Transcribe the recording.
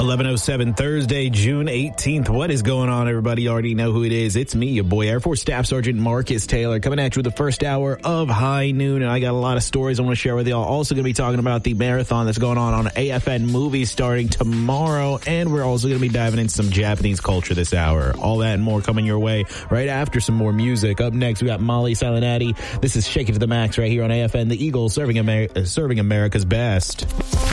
11:07 Thursday, June 18th. What is going on, everybody? You already know who it is. It's me, your boy, Air Force Staff Sergeant Marcus Taylor, coming at you with the first hour of High Noon. And I got a lot of stories I want to share with y'all. Also going to be talking about the marathon that's going on AFN Movies starting tomorrow. And we're also going to be diving into some Japanese culture this hour. All that and more coming your way right after some more music. Up next, we got Molly Salinati. This is Shake It to the Max right here on AFN, the Eagle, serving America's best.